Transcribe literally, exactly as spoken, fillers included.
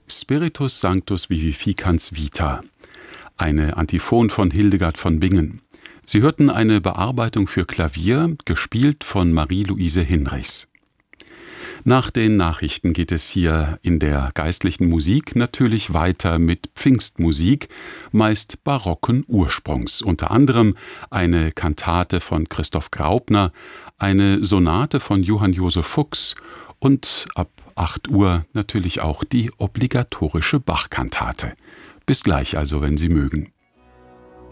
Spiritus Sanctus Vivificans Vita, eine Antiphon von Hildegard von Bingen. Sie hörten eine Bearbeitung für Klavier, gespielt von Marie-Louise Hinrichs. Nach den Nachrichten geht es hier in der geistlichen Musik natürlich weiter mit Pfingstmusik, meist barocken Ursprungs, unter anderem eine Kantate von Christoph Graupner, eine Sonate von Johann Joseph Fuchs und ab acht Uhr natürlich auch die obligatorische Bach-Kantate. Bis gleich also, wenn Sie mögen.